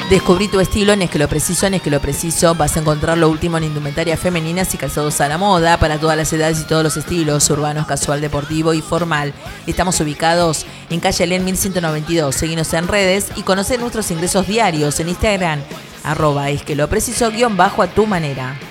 Descubrí tu estilo en Esqueló Preciso. En Esqueló Preciso vas a encontrar lo último en indumentaria femeninas y calzados a la moda para todas las edades y todos los estilos, urbanos, casual, deportivo y formal. Estamos ubicados en calle Alén 1192. Seguinos en redes y conoce nuestros ingresos diarios en Instagram, @esquelopreciso_ a tu manera.